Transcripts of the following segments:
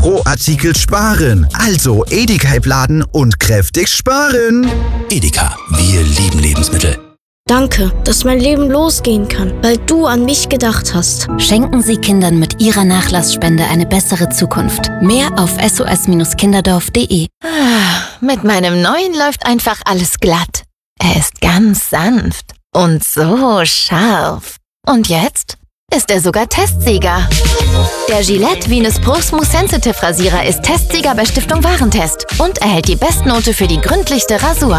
pro Artikel sparen. Also Edeka laden und kräftig sparen. Edeka, wir lieben Lebensmittel. Danke, dass mein Leben losgehen kann, weil du an mich gedacht hast. Schenken Sie Kindern mit Ihrer Nachlassspende eine bessere Zukunft. Mehr auf sos-kinderdorf.de. Mit meinem neuen läuft einfach alles glatt. Er ist ganz sanft und so scharf. Und jetzt ist er sogar Testsieger. Der Gillette Venus Pro Smooth Sensitive Rasierer ist Testsieger bei Stiftung Warentest und erhält die Bestnote für die gründlichste Rasur.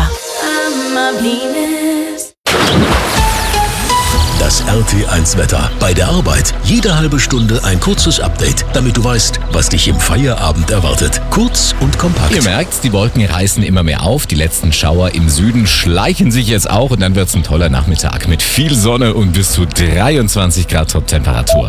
Das RT1-Wetter. Bei der Arbeit jede halbe Stunde ein kurzes Update, damit du weißt, was dich im Feierabend erwartet. Kurz und kompakt. Ihr merkt, die Wolken reißen immer mehr auf. Die letzten Schauer im Süden schleichen sich jetzt auch und dann wird es ein toller Nachmittag mit viel Sonne und bis zu 23 Grad Top-Temperatur.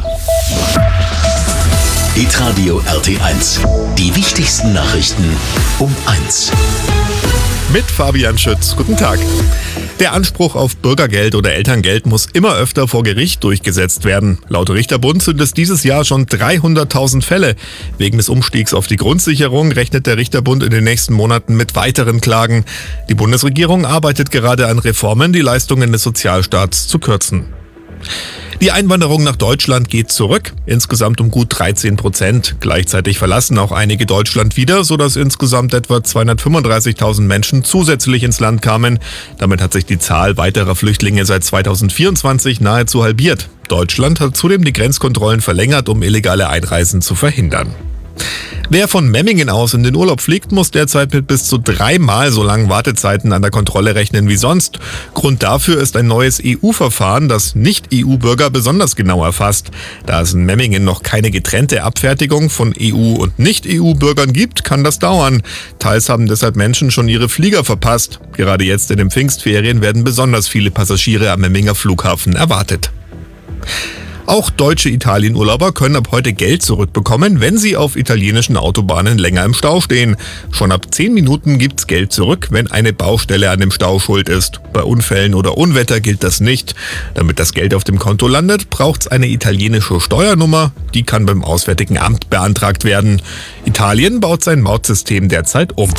Hitradio RT1. Die wichtigsten Nachrichten um 1. Mit Fabian Schütz. Guten Tag. Der Anspruch auf Bürgergeld oder Elterngeld muss immer öfter vor Gericht durchgesetzt werden. Laut Richterbund sind es dieses Jahr schon 300.000 Fälle. Wegen des Umstiegs auf die Grundsicherung rechnet der Richterbund in den nächsten Monaten mit weiteren Klagen. Die Bundesregierung arbeitet gerade an Reformen, die Leistungen des Sozialstaats zu kürzen. Die Einwanderung nach Deutschland geht zurück, insgesamt um gut 13%. Gleichzeitig verlassen auch einige Deutschland wieder, sodass insgesamt etwa 235.000 Menschen zusätzlich ins Land kamen. Damit hat sich die Zahl weiterer Flüchtlinge seit 2024 nahezu halbiert. Deutschland hat zudem die Grenzkontrollen verlängert, um illegale Einreisen zu verhindern. Wer von Memmingen aus in den Urlaub fliegt, muss derzeit mit bis zu 3-mal so langen Wartezeiten an der Kontrolle rechnen wie sonst. Grund dafür ist ein neues EU-Verfahren, das Nicht-EU-Bürger besonders genau erfasst. Da es in Memmingen noch keine getrennte Abfertigung von EU- und Nicht-EU-Bürgern gibt, kann das dauern. Teils haben deshalb Menschen schon ihre Flieger verpasst. Gerade jetzt in den Pfingstferien werden besonders viele Passagiere am Memminger Flughafen erwartet. Auch deutsche Italienurlauber können ab heute Geld zurückbekommen, wenn sie auf italienischen Autobahnen länger im Stau stehen. Schon ab 10 Minuten gibt's Geld zurück, wenn eine Baustelle an dem Stau schuld ist. Bei Unfällen oder Unwetter gilt das nicht. Damit das Geld auf dem Konto landet, braucht's eine italienische Steuernummer. Die kann beim Auswärtigen Amt beantragt werden. Italien baut sein Mautsystem derzeit um.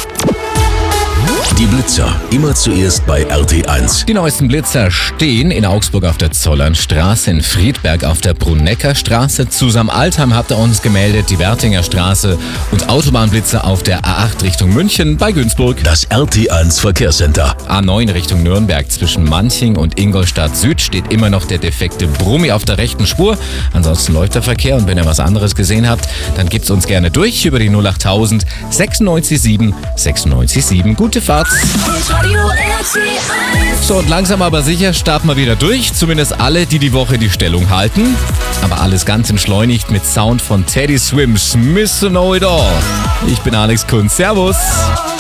Die Blitzer, immer zuerst bei RT1. Die neuesten Blitzer stehen in Augsburg auf der Zollernstraße, in Friedberg auf der Brunnecker Straße. Zusammen Altheim habt ihr uns gemeldet, die Wertinger Straße und Autobahnblitzer auf der A8 Richtung München bei Günzburg. Das RT1 Verkehrscenter. A9 Richtung Nürnberg zwischen Manching und Ingolstadt Süd steht immer noch der defekte Brummi auf der rechten Spur. Ansonsten läuft der Verkehr und wenn ihr was anderes gesehen habt, dann gebt's uns gerne durch über die 08000 967 967. Gute Fahrt. So, und langsam aber sicher starten wir wieder durch. Zumindest alle, die die Woche die Stellung halten. Aber alles ganz entschleunigt mit Sound von Teddy Swims. Miss to Know It All. Ich bin Alex Kunz. Servus.